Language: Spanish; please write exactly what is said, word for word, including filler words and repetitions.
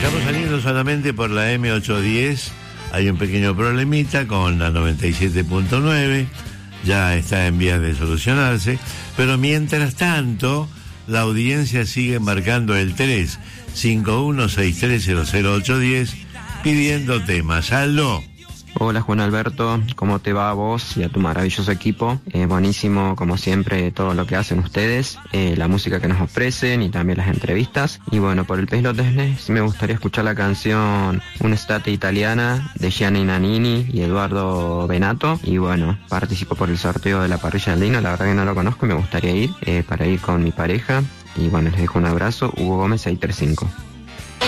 Estamos saliendo solamente por la eme ochocientos diez. Hay un pequeño problemita con la noventa y siete punto nueve. Ya está en vías de solucionarse. Pero mientras tanto, la audiencia sigue marcando el tres cinco uno seis tres cero cero ocho uno cero pidiendo temas. Aldo. Hola Juan Alberto, ¿cómo te va a vos y a tu maravilloso equipo? Eh, buenísimo, como siempre, todo lo que hacen ustedes, eh, la música que nos ofrecen y también las entrevistas. Y bueno, por el País Lo Tenés, me gustaría escuchar la canción Un'estate italiana de Gianni Nannini y Eduardo Benato. Y bueno, participo por el sorteo de la parrilla del Dino, la verdad que no lo conozco y me gustaría ir, eh, para ir con mi pareja. Y bueno, les dejo un abrazo, Hugo Gómez seiscientos treinta y cinco.